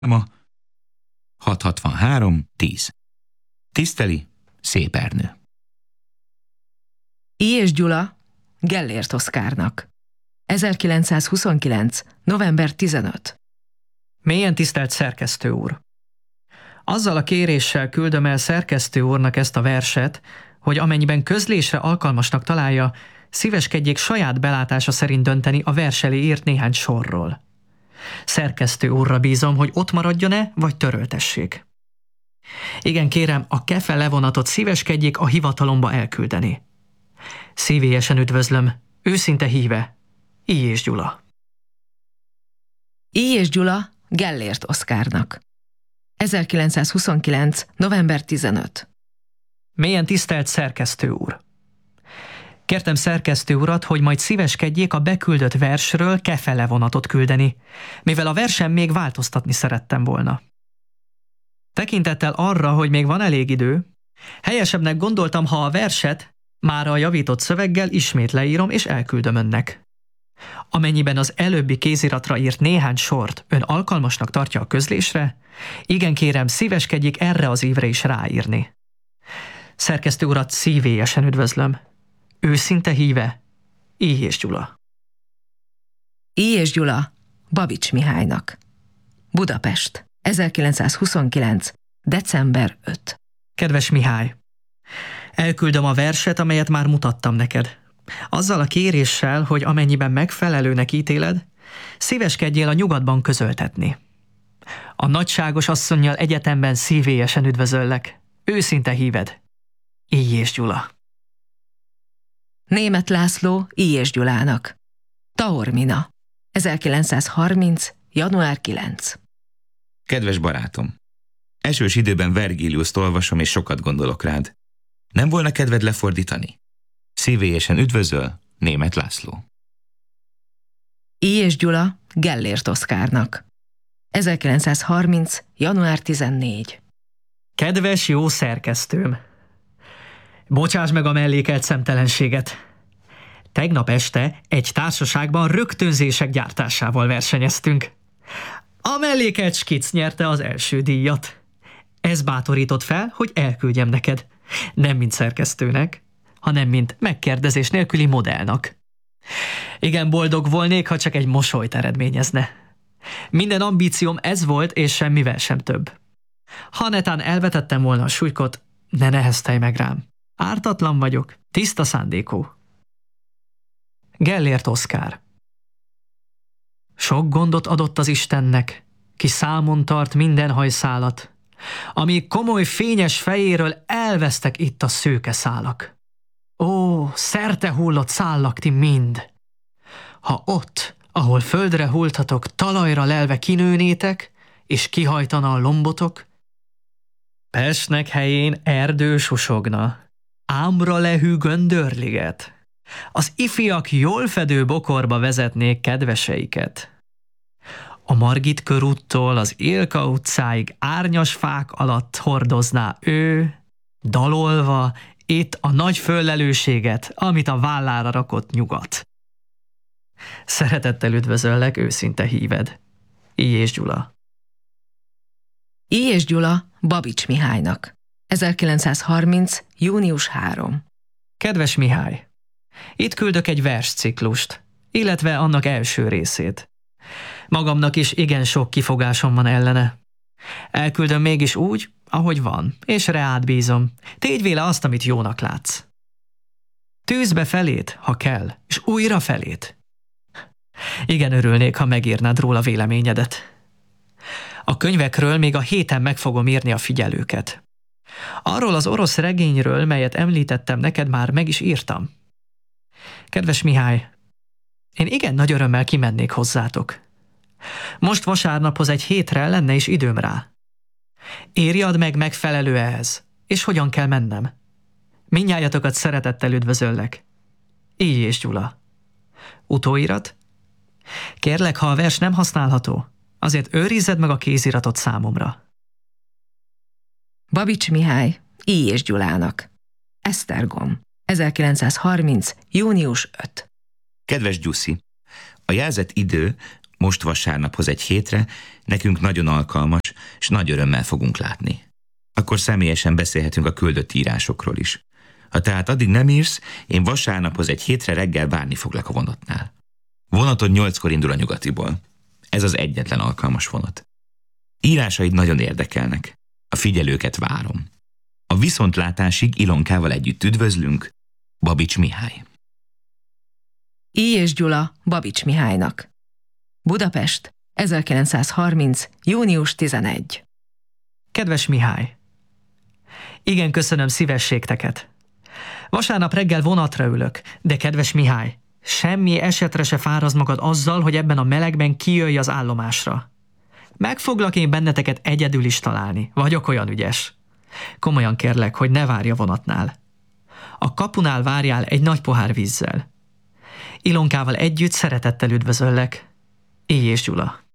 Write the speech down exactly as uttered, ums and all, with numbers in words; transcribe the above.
Ma hat hatvanhárom tíz. Tiszteli Szép Ernő. I. és Gyula Gellért Oszkárnak. ezerkilencszázhuszonkilenc. november tizenötödike. Mélyen tisztelt szerkesztő úr! Azzal a kéréssel küldöm el szerkesztő úrnak ezt a verset, hogy amennyiben közlésre alkalmasnak találja, szíveskedjék saját belátása szerint dönteni a vers elé írt néhány sorról. Szerkesztő úrra bízom, hogy ott maradjon-e, vagy töröltessék. Igen, kérem, a kefe levonatot szíveskedjék a hivatalomba elküldeni. Szívélyesen üdvözlöm, őszinte híve, I. és Gyula. I. és Gyula Gellért Oszkárnak. ezerkilencszázhuszonkilenc. november tizenötödike. Mélyen tisztelt szerkesztő úr! Kértem szerkesztő urat, hogy majd szíveskedjék a beküldött versről kefe levonatot küldeni, mivel a versen még változtatni szerettem volna. Tekintettel arra, hogy még van elég idő, helyesebbnek gondoltam, ha a verset már a javított szöveggel ismét leírom és elküldöm önnek. Amennyiben az előbbi kéziratra írt néhány sort ön alkalmasnak tartja a közlésre, igen kérem, szíveskedjék erre az évre is ráírni. Szerkesztő urat szívélyesen üdvözlöm. Őszinte híve, I. és Gyula. I. és Gyula Babics Mihálynak. Budapest. ezerkilencszázhuszonkilenc. december ötödike. Kedves Mihály! Elküldöm a verset, amelyet már mutattam neked. Azzal a kéréssel, hogy amennyiben megfelelőnek ítéled, szíveskedjél a nyugatban közöltetni. A nagyságos asszonnyal egyetemben szívélyesen üdvözöllek. Őszinte híved, I. és Gyula. Németh László I. és Gyulának. Taormina. ezerkilencszázharminc. január kilencedike. Kedves barátom! Esős időben Vergiliuszt olvasom, és sokat gondolok rád. Nem volna kedved lefordítani? Szívélyesen üdvözöl, Németh László. I. és Gyula Gellért Oszkárnak. ezerkilencszázharminc. január tizennegyedike. Kedves jó szerkesztőm! Bocsáss meg a mellékelt szemtelenséget. Tegnap este egy társaságban rögtönzések gyártásával versenyeztünk. A mellékelt skic nyerte az első díjat. Ez bátorított fel, hogy elküldjem neked. Nem mint szerkesztőnek, hanem mint megkérdezés nélküli modellnak. Igen, boldog volnék, ha csak egy mosolyt eredményezne. Minden ambícióm ez volt, és semmivel sem több. Ha netán elvetettem volna a sulykot, ne neheztelj meg rám. Ártatlan vagyok, tiszta szándékú. Gellért Oszkár. Sok gondot adott az Istennek, ki számon tart minden hajszálat, ami komoly fényes fejéről elvesztek itt a szőke szálak. Ó, szerte hullott szállak ti mind! Ha ott, ahol földre hulltatok, talajra lelve kinőnétek, és kihajtana a lombotok, Pestnek helyén erdő susogna, ámra lehű göndörliget. Az ifiak jól fedő bokorba vezetnék kedveseiket. A Margit körúttól az Ilka utcáig árnyas fák alatt hordozná ő, dalolva itt a nagy föllelőséget, amit a vállára rakott nyugat. Szeretettel üdvözöllek, őszinte híved, I. és Gyula. I. és Gyula Babics Mihálynak. ezerkilencszázharminc. június harmadika. Kedves Mihály! Itt küldök egy versciklust, illetve annak első részét. Magamnak is igen sok kifogásom van ellene. Elküldöm mégis úgy, ahogy van, és reád bízom. Tégy véle azt, amit jónak látsz. Tűzd be felét, ha kell, és újra felét. Igen örülnék, ha megírnád róla véleményedet. A könyvekről még a héten meg fogom írni a figyelőket. Arról az orosz regényről, melyet említettem neked, már meg is írtam. Kedves Mihály, én igen nagy örömmel kimennék hozzátok. Most vasárnaphoz egy hétre lenne is időm rá. Írjad meg megfelelő ehhez, és hogyan kell mennem. Mindnyájatokat szeretettel üdvözöllek. I. és Gyula. Utóirat? Kérlek, ha a vers nem használható, azért őrizzed meg a kéziratot számomra. Babics Mihály I. és Gyulának. Esztergom. ezerkilencszázharminc. június ötödike. Kedves Gyuszi! A jelzett idő Most vasárnaphoz egy hétre, nekünk nagyon alkalmas, és nagy örömmel fogunk látni. Akkor személyesen beszélhetünk a küldött írásokról is. Ha tehát addig nem írsz, én vasárnaphoz egy hétre reggel várni foglak a vonatnál. Vonatod nyolckor indul a Nyugatiból. Ez az egyetlen alkalmas vonat. Írásaid nagyon érdekelnek. A figyelőket várom. A viszontlátásig Ilonkával együtt üdvözlünk, Babics Mihály. I. és Gyula Babics Mihálynak. Budapest, ezerkilencszázharminc. június tizenegy. Kedves Mihály! Igen, köszönöm szívességteket. Vasárnap reggel vonatra ülök, de kedves Mihály, semmi esetre se fárazd magad azzal, hogy ebben a melegben kijöjj az állomásra. Meg foglak én benneteket egyedül is találni, vagyok olyan ügyes. Komolyan kérlek, hogy ne várj a vonatnál. A kapunál várjál egy nagy pohár vízzel. Ilonkával együtt szeretettel üdvözöllek. I. és Gyula.